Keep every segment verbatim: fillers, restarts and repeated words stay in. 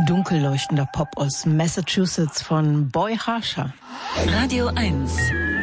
Dunkel leuchtender Pop aus Massachusetts von Boy Harsher. Radio eins.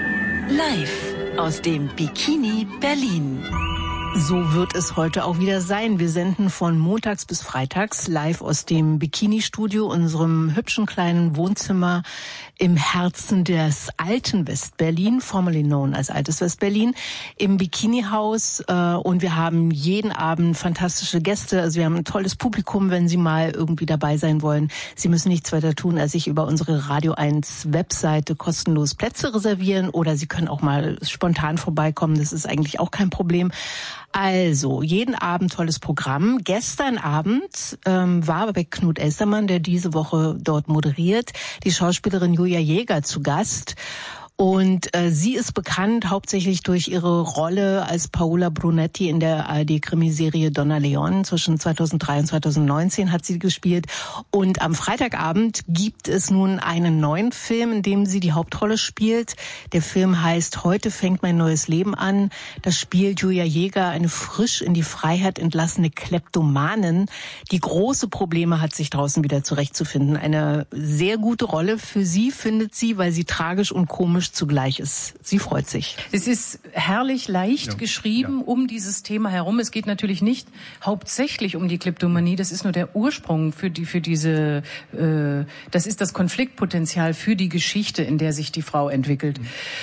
Live aus dem Bikini Berlin. So wird es heute auch wieder sein. Wir senden von montags bis freitags live aus dem Bikini-Studio, unserem hübschen kleinen Wohnzimmer im Herzen des alten West-Berlin, formerly known als altes West-Berlin, im Bikini-Haus. Und wir haben jeden Abend fantastische Gäste. Also wir haben ein tolles Publikum, wenn Sie mal irgendwie dabei sein wollen. Sie müssen nichts weiter tun, als sich über unsere Radio eins Webseite kostenlos Plätze reservieren. Oder Sie können auch mal spontan vorbeikommen. Das ist eigentlich auch kein Problem. Also, jeden Abend tolles Programm. Gestern Abend ähm, war bei Knut Elstermann, der diese Woche dort moderiert, die Schauspielerin Julia Jäger zu Gast. Und äh, sie ist bekannt hauptsächlich durch ihre Rolle als Paola Brunetti in der A R D-Krimiserie Donna Leon. Zwischen zweitausenddrei und zweitausendneunzehn hat sie gespielt. Und am Freitagabend gibt es nun einen neuen Film, in dem sie die Hauptrolle spielt. Der Film heißt Heute fängt mein neues Leben an. Da spielt Julia Jäger eine frisch in die Freiheit entlassene Kleptomanin, die große Probleme hat, sich draußen wieder zurechtzufinden. Eine sehr gute Rolle für sie, findet sie, weil sie tragisch und komisch zugleich ist. Sie freut sich. Es ist herrlich leicht ja. geschrieben ja. um dieses Thema herum. Es geht natürlich nicht hauptsächlich um die Kleptomanie. Das ist nur der Ursprung für die für diese. Äh, das ist das Konfliktpotenzial für die Geschichte, in der sich die Frau entwickelt. Mhm.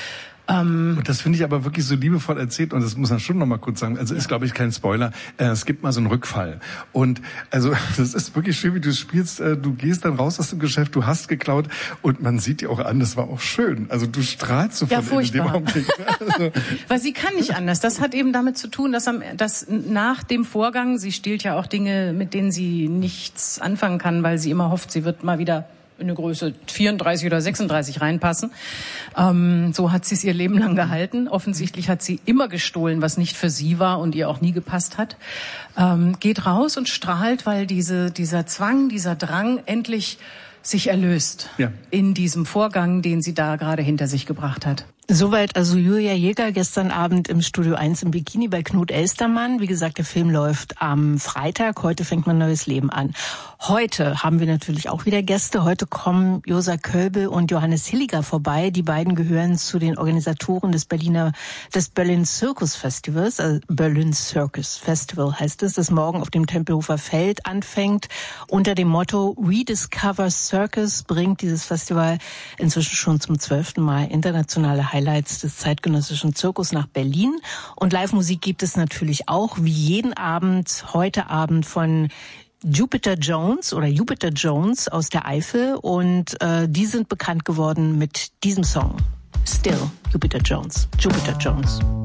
Ähm, und das finde ich aber wirklich so liebevoll erzählt, und das muss man schon noch mal kurz sagen, also ja. ist, glaube ich, kein Spoiler, äh, es gibt mal so einen Rückfall. Und also das ist wirklich schön, wie du spielst, äh, du gehst dann raus aus dem Geschäft, du hast geklaut und man sieht dir auch an, das war auch schön. Also du strahlst so ja, von in dem Augenblick. Also, weil sie kann nicht anders. Das hat eben damit zu tun, dass, am, dass nach dem Vorgang, sie stiehlt ja auch Dinge, mit denen sie nichts anfangen kann, weil sie immer hofft, sie wird mal wieder in eine Größe vierunddreißig oder sechsunddreißig reinpassen. Ähm, so hat sie es ihr Leben lang gehalten. Offensichtlich hat sie immer gestohlen, was nicht für sie war und ihr auch nie gepasst hat. Ähm, geht raus und strahlt, weil diese, dieser Zwang, dieser Drang endlich sich erlöst ja. in diesem Vorgang, den sie da gerade hinter sich gebracht hat. Soweit also Julia Jäger gestern Abend im Studio eins im Bikini bei Knut Elstermann. Wie gesagt, der Film läuft am Freitag. Heute fängt mein neues Leben an. Heute haben wir natürlich auch wieder Gäste. Heute kommen Josa Kölbel und Johannes Hilliger vorbei. Die beiden gehören zu den Organisatoren des Berliner, des Berlin Circus Festivals. Also Berlin Circus Festival heißt es, das morgen auf dem Tempelhofer Feld anfängt. Unter dem Motto Rediscover Circus bringt dieses Festival inzwischen schon zum zwölften Mal internationale Highlights des zeitgenössischen Zirkus nach Berlin. Und Live-Musik gibt es natürlich auch, wie jeden Abend, heute Abend von Jupiter Jones oder Jupiter Jones aus der Eifel. Und äh, die sind bekannt geworden mit diesem Song. Still, Jupiter Jones. Jupiter Jones.